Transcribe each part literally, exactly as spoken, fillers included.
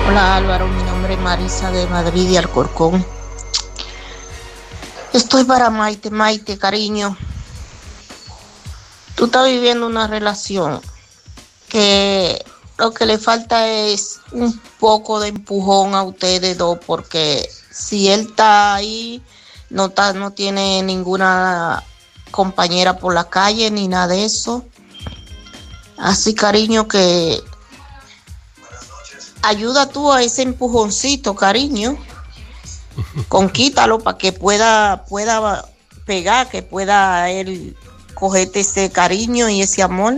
Hola Álvaro, mi nombre es Marisa de Madrid y Alcorcón. Estoy para Maite, Maite, cariño. Tú estás viviendo una relación que lo que le falta es un poco de empujón a ustedes dos, porque si él está ahí, no, está, no tiene ninguna compañera por la calle ni nada de eso. Así, cariño, que ayuda tú a ese empujoncito, cariño. Conquítalo para que pueda, pueda pegar, que pueda él cogerte ese cariño y ese amor.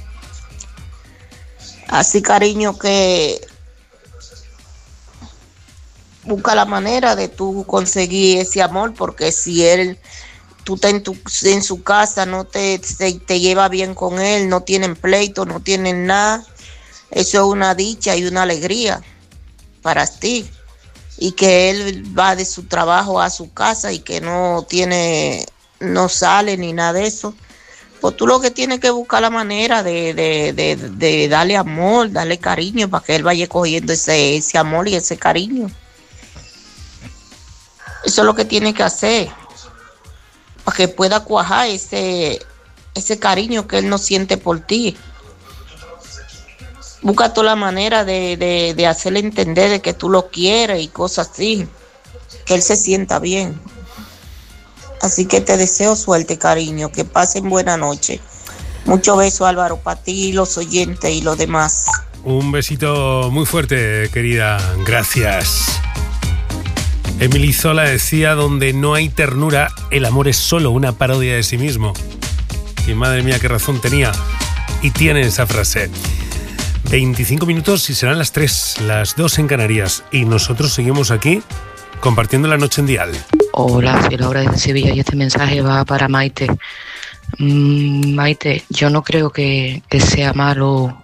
Así, cariño, que busca la manera de tú conseguir ese amor, porque si él, tú estás en, tu, en su casa, no te, te, te lleva bien con él, no tienen pleito, no tienen nada, eso es una dicha y una alegría para ti. Y que él va de su trabajo a su casa y que no tiene, no sale ni nada de eso. Pues tú lo que tienes que buscar la manera de, de, de, de darle amor, darle cariño, para que él vaya cogiendo ese, ese amor y ese cariño. Eso es lo que tiene que hacer, para que pueda cuajar ese, ese cariño que él no siente por ti. Busca toda la manera de, de, de hacerle entender de que tú lo quieres y cosas así, que él se sienta bien. Así que te deseo suerte, cariño, que pasen buena noche. Mucho beso, Álvaro, para ti, los oyentes y los demás. Un besito muy fuerte, querida. Gracias. Emily Zola decía: donde no hay ternura, el amor es solo una parodia de sí mismo. Y madre mía, qué razón tenía. Y tiene esa frase. veinticinco minutos y serán las tres, las dos en Canarias. Y nosotros seguimos aquí compartiendo la noche en Dial. Hola, soy Laura desde Sevilla y este mensaje va para Maite. Mm, Maite, yo no creo que, que sea malo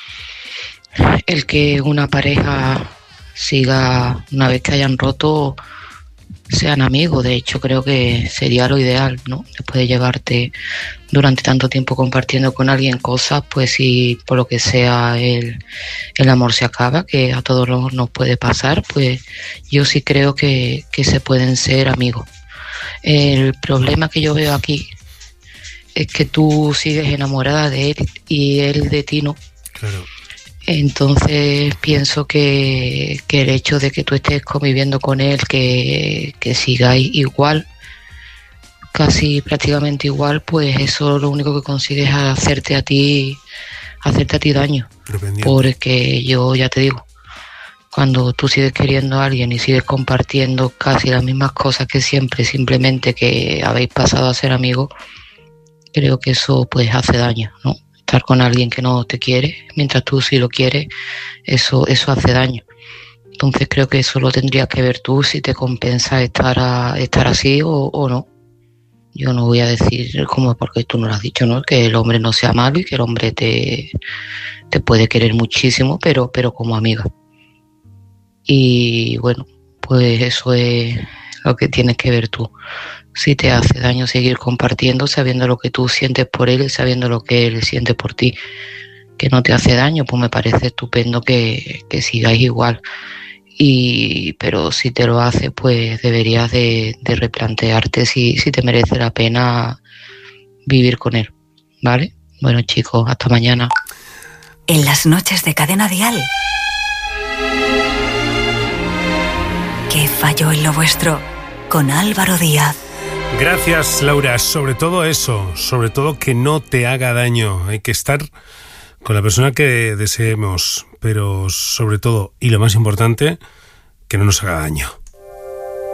el que una pareja siga, una vez que hayan roto, sean amigos. De hecho, creo que sería lo ideal, ¿no? Después de llevarte durante tanto tiempo compartiendo con alguien cosas, pues si por lo que sea el, el amor se acaba, que a todos nos, nos puede pasar, pues yo sí creo que, que se pueden ser amigos. El problema que yo veo aquí es que tú sigues enamorada de él y él de ti no. Claro. Entonces pienso que, que el hecho de que tú estés conviviendo con él, que, que sigáis igual, casi prácticamente igual, pues eso lo único que consigues es hacerte a ti, hacerte a ti daño. Porque yo ya te digo, cuando tú sigues queriendo a alguien y sigues compartiendo casi las mismas cosas que siempre, simplemente que habéis pasado a ser amigos, creo que eso pues hace daño, ¿no? Estar con alguien que no te quiere, mientras tú sí lo quieres, eso, eso hace daño. Entonces creo que eso lo tendrías que ver tú, si te compensa estar, a, estar así o, o no. Yo no voy a decir, como porque tú no lo has dicho, ¿no? Que el hombre no sea malo y que el hombre te, te puede querer muchísimo, pero, pero como amiga. Y bueno, pues eso es lo que tienes que ver tú. Si te hace daño seguir compartiendo, sabiendo lo que tú sientes por él y sabiendo lo que él siente por ti, que no te hace daño, pues me parece estupendo que, que sigáis igual. Y, pero si te lo hace, pues deberías de, de replantearte si, si te merece la pena vivir con él, ¿vale? Bueno, chicos, hasta mañana. En las noches de Cadena Dial. ¿Qué falló en lo vuestro? Con Álvaro Díaz. Gracias, Laura. Sobre todo eso, sobre todo que no te haga daño. Hay que estar con la persona que deseemos, pero sobre todo, y lo más importante, que no nos haga daño.